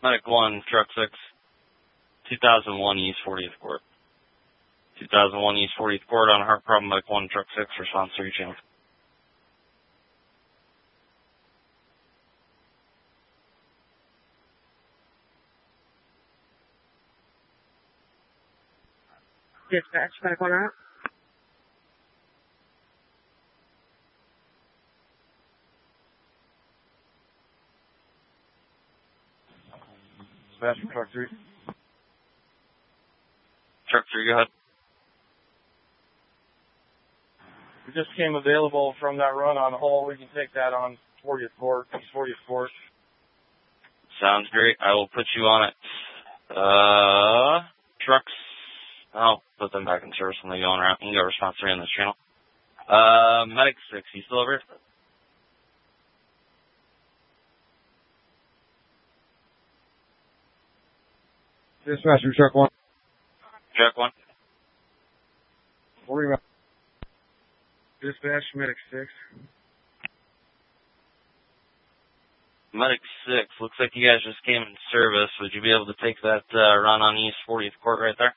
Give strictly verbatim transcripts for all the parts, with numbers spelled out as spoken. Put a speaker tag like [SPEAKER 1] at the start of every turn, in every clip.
[SPEAKER 1] Medic one, Truck six, two thousand one East fortieth Court. two thousand one East fortieth Court on heart problem, Medic one, Truck six, response three channel.
[SPEAKER 2] Dispatch, Medic one out.
[SPEAKER 3] Dispatch from Truck three.
[SPEAKER 1] Truck three, go ahead.
[SPEAKER 3] We just came available from that run on hole. We can take that on fortieth Court, East fortieth Court.
[SPEAKER 1] Sounds great. I will put you on it. Uh, trucks. I'll put them back in service when they go on route. You can go response three on this channel. Uh, Medic six, you still over here?
[SPEAKER 3] Dispatch from Truck one.
[SPEAKER 1] Truck one.
[SPEAKER 3] forty Dispatch, Medic six.
[SPEAKER 1] Medic six, looks like you guys just came in service. Would you be able to take that uh, run on East fortieth Court right there?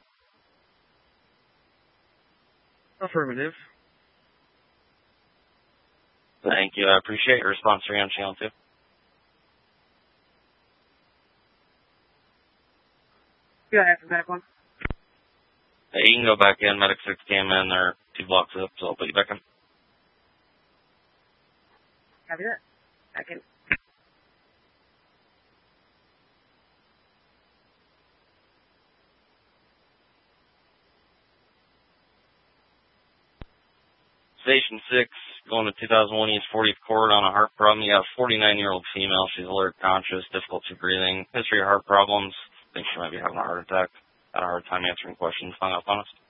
[SPEAKER 2] Affirmative.
[SPEAKER 1] Thank you. I appreciate your response three on channel two.
[SPEAKER 2] Go ahead, Medic one.
[SPEAKER 1] Hey, you can go back in. Medic six came in. They're two blocks up, so I'll put you back in.
[SPEAKER 2] Copy that. Back in.
[SPEAKER 1] Station six, going to two thousand one East fortieth Court on a heart problem. You got a forty-nine-year-old female. She's alert, conscious, difficulty breathing, history of heart problems. Think she might be having a heart attack. Had a hard time answering questions. Hung up on us.